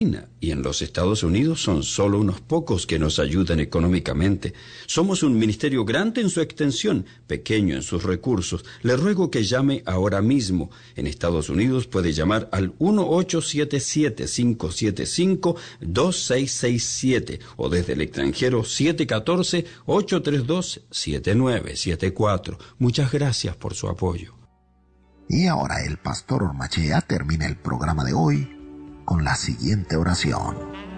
Y en los Estados Unidos son solo unos pocos que nos ayudan económicamente. Somos un ministerio grande en su extensión, pequeño en sus recursos. Le ruego que llame ahora mismo. En Estados Unidos puede llamar al 1-877-575-2667 o desde el extranjero 714-832-7974. Muchas gracias por su apoyo. Y ahora el pastor Ormachea termina el programa de hoy con la siguiente oración.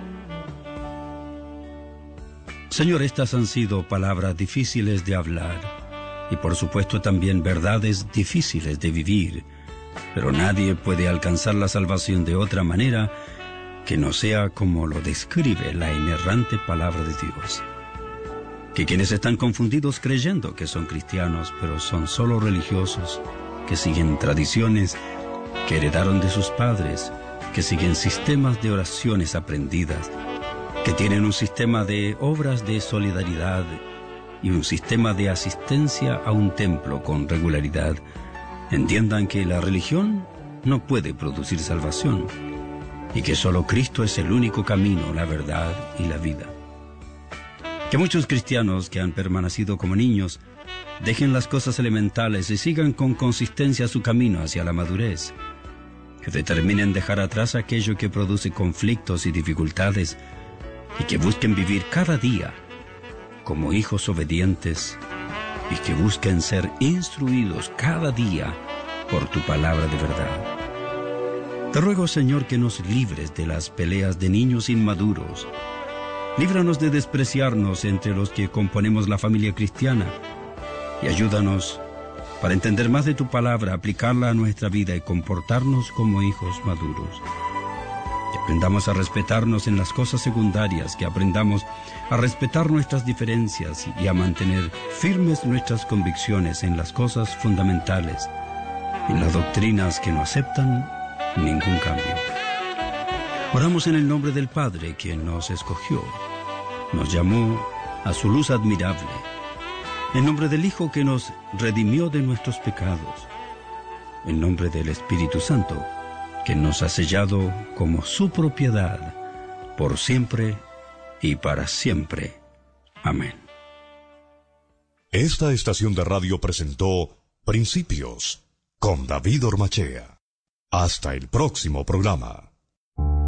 Señor, estas han sido palabras difíciles de hablar y por supuesto también verdades difíciles de vivir, pero nadie puede alcanzar la salvación de otra manera que no sea como lo describe la inerrante palabra de Dios. Que quienes están confundidos creyendo que son cristianos, pero son solo religiosos, que siguen tradiciones que heredaron de sus padres, que siguen sistemas de oraciones aprendidas, que tienen un sistema de obras de solidaridad y un sistema de asistencia a un templo con regularidad, entiendan que la religión no puede producir salvación y que solo Cristo es el único camino, la verdad y la vida. Que muchos cristianos que han permanecido como niños dejen las cosas elementales y sigan con consistencia su camino hacia la madurez, que determinen dejar atrás aquello que produce conflictos y dificultades y que busquen vivir cada día como hijos obedientes y que busquen ser instruidos cada día por tu palabra de verdad. Te ruego, Señor, que nos libres de las peleas de niños inmaduros. Líbranos de despreciarnos entre los que componemos la familia cristiana y ayúdanos para entender más de tu palabra, aplicarla a nuestra vida y comportarnos como hijos maduros. Que aprendamos a respetarnos en las cosas secundarias, que aprendamos a respetar nuestras diferencias y a mantener firmes nuestras convicciones en las cosas fundamentales, en las doctrinas que no aceptan ningún cambio. Oramos en el nombre del Padre, quien nos escogió, nos llamó a su luz admirable, en nombre del Hijo que nos redimió de nuestros pecados, en nombre del Espíritu Santo que nos ha sellado como su propiedad por siempre y para siempre. Amén. Esta estación de radio presentó Principios con David Ormachea. Hasta el próximo programa.